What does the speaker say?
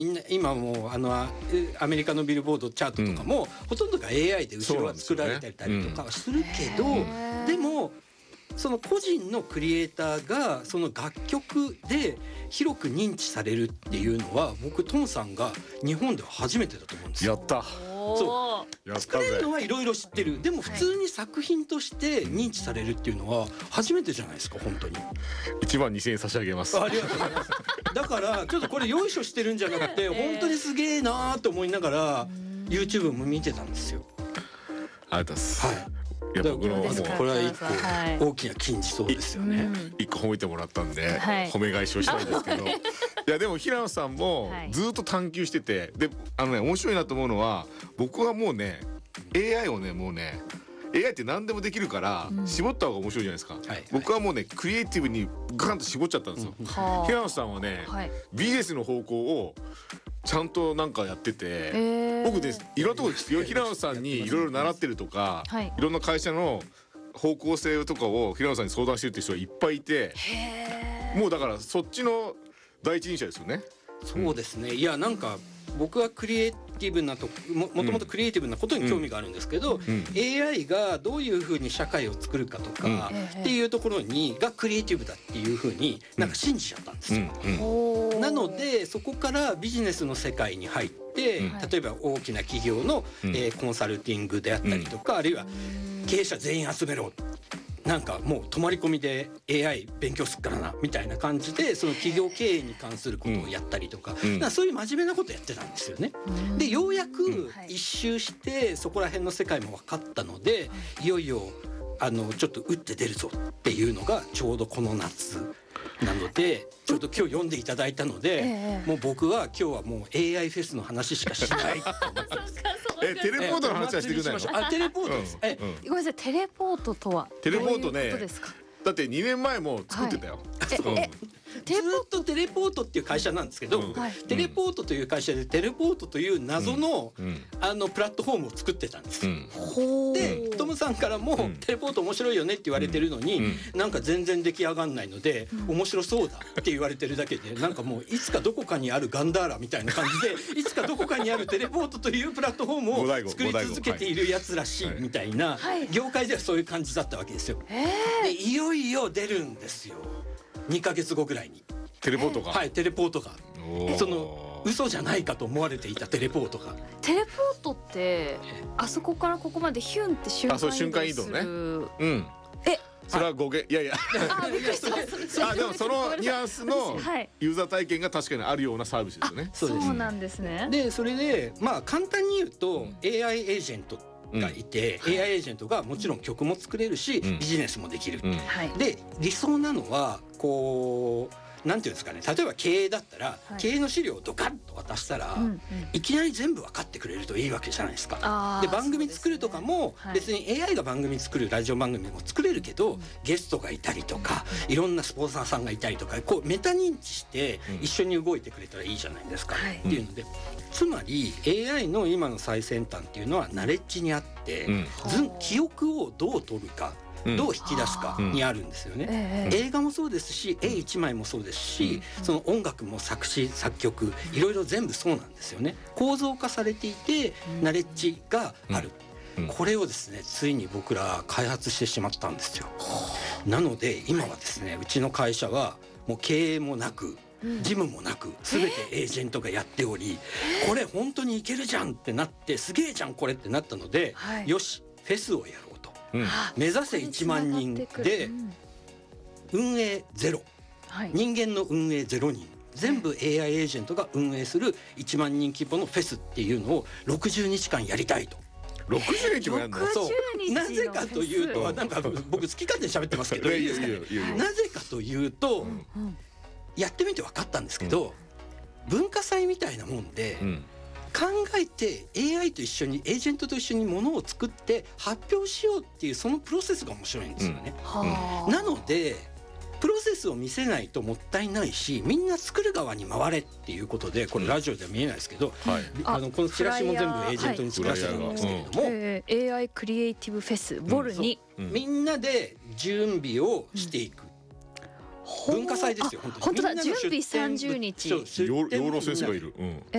今もうアメリカのビルボードチャートとかも、ほとんどが AI で後ろは作られてたりとかはするけど、でもその個人のクリエイターがその楽曲で広く認知されるっていうのは、僕トムさんが日本では初めてだと思うんですよ。 やった。 そう作れるのはいろいろ知ってる。でも普通に作品として認知されるっていうのは初めてじゃないですか。本当に 12000円差し上げます。 ありがとうございます。だからちょっとこれよいしょしてるんじゃなくて、本当にすげえなと思いながら YouTube も見てたんですよ。 ありがとうございます。はい。いや僕のもうこれは一個大きな金字塔ですよね。 一個褒めてもらったんで褒め返しをしたいんですけど、いやでも平野さんもずっと探求してて、で面白いなと思うのは、僕はもうね AI をねもうね AI って何でもできるから絞った方が面白いじゃないですか。僕はもうねクリエイティブにガンと絞っちゃったんですよ。平野さんはね BS の方向をちゃんとなんかやってて、僕ねいろんなところですよ。平野さんにいろいろ習ってるとか、いろんな会社の方向性とかを平野さんに相談してるって人がいっぱいいて、もうだからそっちの第一人者ですよね。 そうですね。いやなんか僕はクリエイティブなもともとクリエイティブなことに興味があるんですけど、AI がどういうふうに社会を作るかとかっていうところがクリエイティブだっていうふうになんか信じちゃったんですよ。なのでそこからビジネスの世界に入って、例えば大きな企業のコンサルティングであったりとか、あるいは経営者全員集めろ、なんかもう泊まり込みで AI 勉強すっからなみたいな感じで、その企業経営に関することをやったりとか、そういう真面目なことやってたんですよね。でようやく一周してそこら辺の世界も分かったので、いよいよちょっと打って出るぞっていうのがちょうどこの夏なので、ちょっと今日読んでいただいたので、もう僕は今日はもう AI フェスの話しかしないと思ってます。 テレポートの話はしてくれないの？ テレポートです。 ごめんなさい、テレポートとはテレポートね、 どういうことですか？ だって2年前も作ってたよ。 ずっとテレポートっていう会社なんですけど、テレポートという会社でテレポートという謎のプラットフォームを作ってたんです。でトムさんからもテレポート面白いよねって言われてるのに、なんか全然出来上がんないので面白そうだって言われてるだけで、なんかもういつかどこかにあるガンダーラみたいな感じで、いつかどこかにあるテレポートというプラットフォームを作り続けているやつらしいみたいな、業界ではそういう感じだったわけですよ。でいよいよ出るんですよ。2ヶ月後ぐらいにテレポートが、 はい、テレポートが、その嘘じゃないかと思われていたテレポートが。 テレポートってあそこからここまでヒュンって瞬間移動する。 それは語源、いやいやでもそのニュアンスのユーザー体験が確かにあるようなサービスですよね。 そうなんですね。 でそれでまあ簡単に言うと AI エージェントがいて、AI エージェントがもちろん曲も作れるし、ビジネスもできる。で理想なのはこうなんていうんですかね、例えば経営だったら、経営の資料をドカッと渡したら、いきなり全部分かってくれるといいわけじゃないですか。で番組作るとかも、別に AI が番組作るラジオ番組も作れるけど、ゲストがいたりとかいろんなスポンサーさんがいたりとか、こうメタ認知して一緒に動いてくれたらいいじゃないですか、っていうので、つまり AI の今の最先端っていうのはナレッジにあって、記憶をどう取るか、どう引き出すかにあるんですよね。映画もそうですし、絵一枚もそうですし、その音楽も作詞作曲いろいろ全部そうなんですよね。構造化されていてナレッジがある。これをですね、ついに僕ら開発してしまったんですよ。なので今はですね、うちの会社はもう経営もなく事務もなく全てエージェントがやっており、これ本当にいけるじゃんってなって、すげえじゃんこれってなったので、よしフェスをやろうと、目指せ1万人で運営ゼロ、人間の運営0人、全部 AI エージェントが運営する1万人規模のフェスっていうのを60日間やりたいと。 60日もやるの？ そうなぜかというと、なんか僕好き勝手に喋ってますけどいいですかね。なぜかというと、やってみて分かったんですけど、文化祭みたいなもんで、考えて AI と一緒にエージェントと一緒にものを作って発表しようっていう、そのプロセスが面白いんですよね。なのでプロセスを見せないともったいないし、みんな作る側に回れっていうことで、これラジオでは見えないですけど、このチラシも全部エージェントに作らせてるんですけれども、 AI クリエイティブフェスボルに、 みんなで準備をしていく。 文化祭ですよ。 本当だ、準備30日。 養老先生がいる。